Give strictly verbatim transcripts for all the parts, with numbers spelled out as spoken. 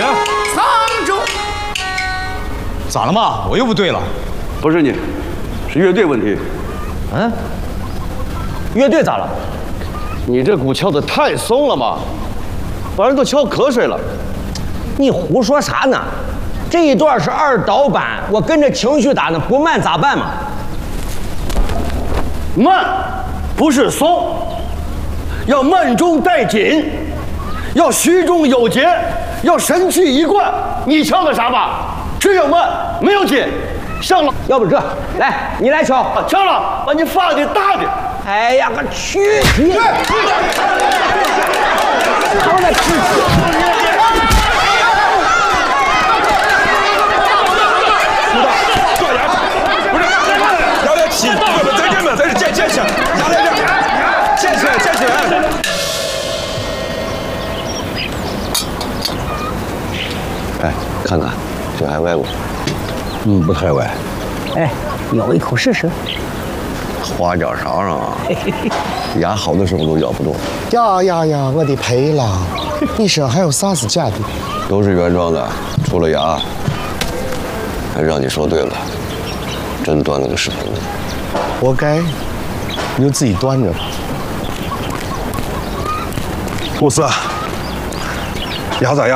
藏住。 咋了嘛？我又不对了。 不是你，是乐队问题。 嗯？乐队咋了？ 你这鼓敲的太松了嘛，把人都敲瞌睡了。 你胡说啥呢？这一段是二导版，我跟着情绪打呢，不慢咋办嘛？ 慢，不是松，要慢中带紧，要虚中有节，要神气一贯。你敲的啥吧？只有慢，没有紧。上了， 要不这，来，你来敲， 敲了，把你发给大点。 哎呀，我去！你，好来吃。 摇点起，我们在这边，在这站站起来，摇来点，站起来，站起来。 哎，看看，这还歪不？ 嗯，不太歪。 哎，咬一口试试。 花脚勺上啊，牙好的时候都咬不动。 呀呀呀！我的赔了，你说还有啥是假的？ 都是原装的，除了牙。还让你说对了，真端了个屎盆子。 活该，你就自己端着吧。 公司，牙咋样？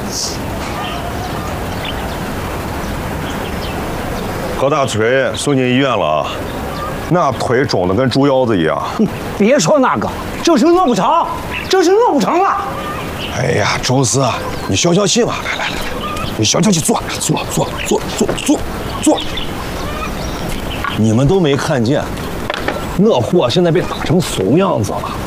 何大锤送进医院了啊，那腿肿得跟猪腰子一样。 别说那个，就是饿不成，就是饿不成了。 哎呀，周四啊，你消消气嘛，来来来来，你消消气，坐坐坐坐坐坐坐。你们都没看见，那货现在被打成怂样子了。